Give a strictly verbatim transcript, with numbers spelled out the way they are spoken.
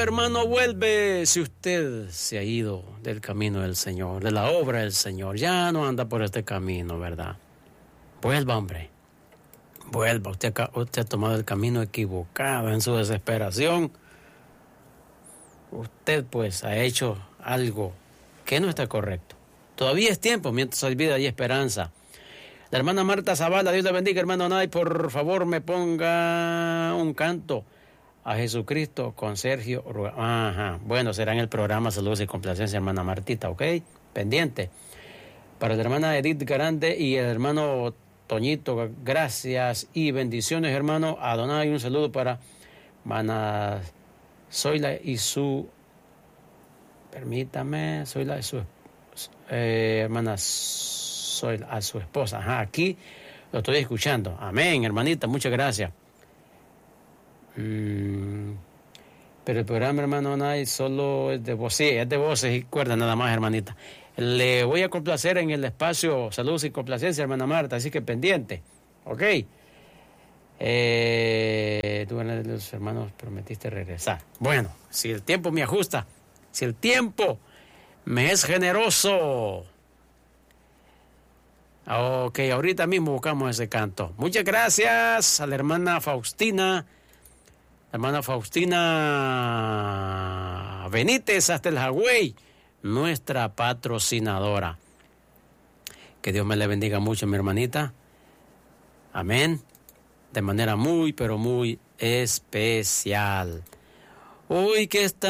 hermano, vuelve si usted se ha ido del camino del Señor, de la obra del Señor. Ya no anda por este camino, ¿verdad? Vuelva, hombre. Vuelva. Usted, usted ha tomado el camino equivocado en su desesperación. Usted, pues, ha hecho algo que no está correcto. Todavía es tiempo, mientras hay vida y esperanza. La hermana Marta Zavala, Dios le bendiga, hermano Nay, por favor me ponga un canto a Jesucristo con Sergio. Ajá, bueno, será en el programa Saludos y Complacencia, hermana Martita, ¿ok? Pendiente. Para la hermana Edith Garande y el hermano Toñito, gracias y bendiciones, hermano. Adonai, un saludo para hermana Zoila y su... Permítame, Zoila y su... Eh, hermana Zoila, a su esposa. Ajá, aquí lo estoy escuchando. Amén, hermanita, muchas gracias. Mm, pero el programa, hermano Nay, solo es de voces, sí, es de voces y cuerdas nada más, hermanita. Le voy a complacer en el espacio Saludos y Complacencia, hermana Marta, así que pendiente, ¿ok? Eh, tú, los hermanos, prometiste regresar. Bueno, si el tiempo me ajusta, si el tiempo me es generoso. Ok, ahorita mismo buscamos ese canto. Muchas gracias a la hermana Faustina. La hermana Faustina Benítez hasta el Hawái, nuestra patrocinadora. Que Dios me le bendiga mucho, mi hermanita. Amén. De manera muy, pero muy especial. Hoy que está